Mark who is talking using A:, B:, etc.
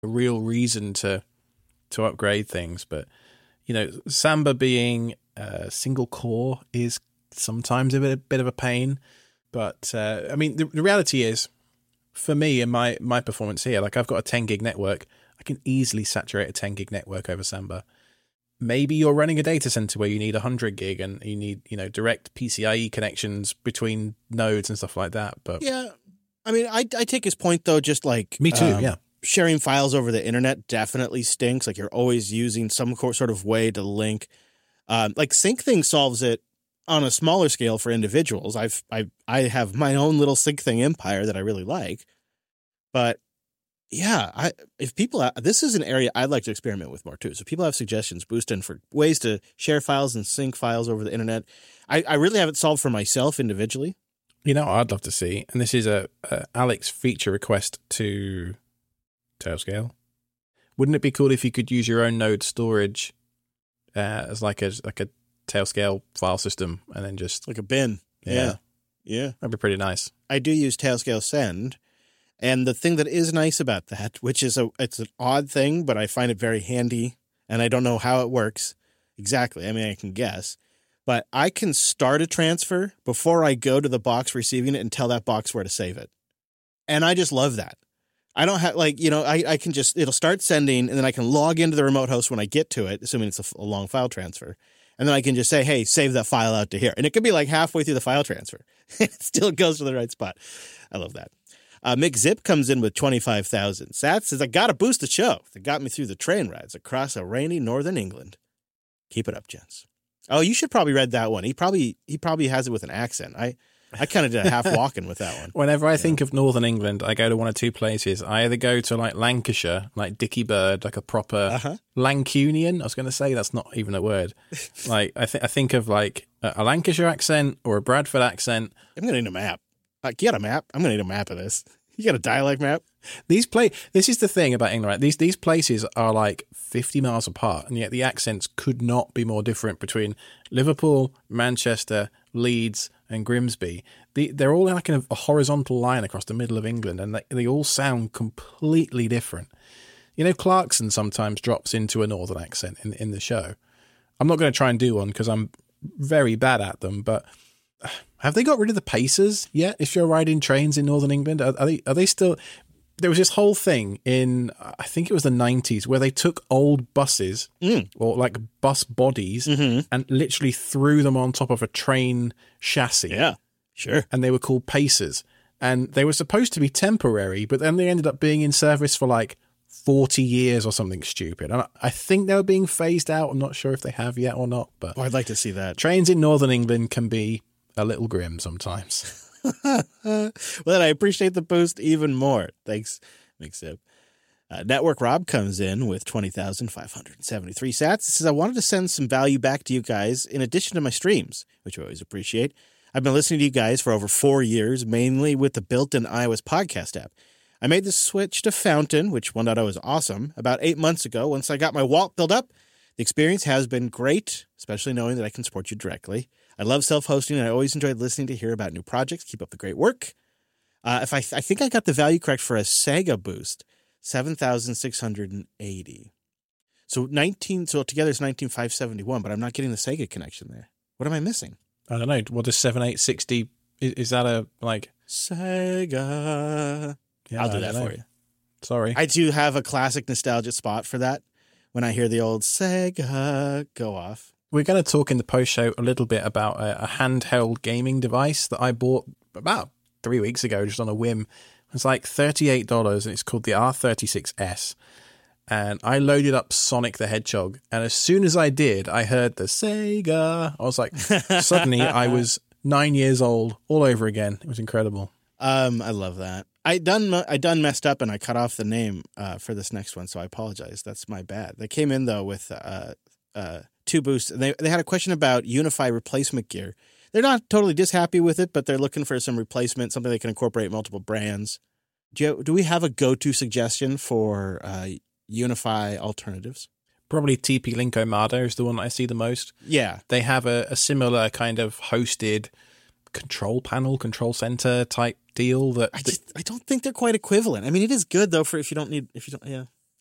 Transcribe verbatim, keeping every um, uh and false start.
A: a real reason to to upgrade things. But, you know, Samba being uh, single core is sometimes a bit, a bit of a pain. But, uh, I mean, the, the reality is, for me and my, my performance here, like I've got a ten gig network. I can easily saturate a ten gig network over Samba. Maybe you're running a data center where you need one hundred gig and you need, you know, direct P C I E connections between nodes and stuff like that. But
B: yeah, I mean, I, I take his point, though, just like...
A: Me too,
B: um,
A: yeah.
B: Sharing files over the internet definitely stinks. Like, you're always using some sort of way to link. Um, like, SyncThing solves it on a smaller scale for individuals. I've I I have my own little SyncThing empire that I really like. But, yeah, I if people... This is an area I'd like to experiment with more, too. So people have suggestions, boost in for ways to share files and sync files over the internet. I, I really haven't solved for myself individually.
A: You know what I'd love to see? And this is a, a Alex feature request to... Tailscale. Wouldn't it be cool if you could use your own node storage uh, as like a like a Tailscale file system and then just
B: like a bin?
A: Yeah.
B: yeah, yeah,
A: that'd be pretty nice.
B: I do use Tailscale Send, and the thing that is nice about that, which is a it's an odd thing, but I find it very handy, and I don't know how it works exactly. I mean, I can guess, but I can start a transfer before I go to the box receiving it and tell that box where to save it, and I just love that. I don't have, like, you know, I, I can just, it'll start sending, and then I can log into the remote host when I get to it, assuming it's a, a long file transfer. And then I can just say, hey, save that file out to here. And it could be like halfway through the file transfer. It still goes to the right spot. I love that. Uh, Mick Zip comes in with twenty-five thousand sats. Says, I got to boost the show that got me through the train rides across a rainy northern England. Keep it up, gents. Oh, you should probably read that one. He probably he probably has it with an accent. I I kind of did a half walking with that one.
A: Whenever I think know. of Northern England, I go to one of two places. I either go to like Lancashire, like Dickie Bird, like a proper uh-huh. Lancunian. I was going to say that's not even a word. Like I, th- I think of like a, a Lancashire accent or a Bradford accent.
B: I'm going to need a map. Like, you got a map? I'm going to need a map of this. You got a dialect map?
A: These play. This is the thing about England, right? These these places are like fifty miles apart, and yet the accents could not be more different between Liverpool, Manchester, Leeds, and Grimsby. The, they're all like a, a horizontal line across the middle of England, and they, they all sound completely different. You know, Clarkson sometimes drops into a northern accent in in the show. I'm not going to try and do one because I'm very bad at them, but. Have they got rid of the pacers yet? If you're riding trains in Northern England, are, are they are they still? There was this whole thing in I think it was the nineties where they took old buses
B: mm.
A: or like bus bodies
B: mm-hmm.
A: and literally threw them on top of a train chassis.
B: Yeah, sure.
A: And they were called pacers, and they were supposed to be temporary, but then they ended up being in service for like forty years or something stupid. And I think they were being phased out. I'm not sure if they have yet or not, but
B: oh, I'd like to see that.
A: Trains in Northern England can be a little grim sometimes.
B: Well, then I appreciate the boost even more. Thanks, Mixip. Uh, Network Rob comes in with twenty thousand five hundred seventy-three sats. He says, I wanted to send some value back to you guys in addition to my streams, which I always appreciate. I've been listening to you guys for over four years, mainly with the built-in iOS podcast app. I made the switch to Fountain, which one point oh is awesome, about eight months ago. Once I got my wallet built up, the experience has been great, especially knowing that I can support you directly. I love self-hosting, and I always enjoyed listening to hear about new projects. Keep up the great work. Uh, if I, th- I think I got the value correct for a Sega boost, seven thousand six hundred eighty. So nineteen. So together it's nineteen thousand five hundred seventy-one, but I'm not getting the Sega connection there. What am I missing?
A: I don't know. What is seven eight sixty? Is, is that a like
B: Sega?
A: Yeah,
B: I'll do
A: I
B: that
A: don't
B: for
A: know.
B: you.
A: Sorry.
B: I do have a classic nostalgia spot for that when I hear the old Sega go off.
A: We're going to talk in the post-show a little bit about a, a handheld gaming device that I bought about three weeks ago just on a whim. It's like thirty-eight dollars, and it's called the R thirty-six S. And I loaded up Sonic the Hedgehog, and as soon as I did, I heard the Sega. I was like, suddenly I was nine years old all over again. It was incredible.
B: Um, I love that. I done I done messed up, and I cut off the name uh, for this next one, so I apologize. That's my bad. They came in, though, with... Uh, uh, two boosts. They they had a question about Unify replacement gear. They're not totally dishappy with it, but they're looking for some replacement, something that can incorporate multiple brands. Do you, do we have a go-to suggestion for uh, Unify alternatives?
A: Probably T P-Link Omada is the one I see the most.
B: Yeah.
A: They have a, a similar kind of hosted control panel, control center type deal. That
B: I just I don't think they're quite equivalent. I mean, it is good though for if you don't need if you don't yeah.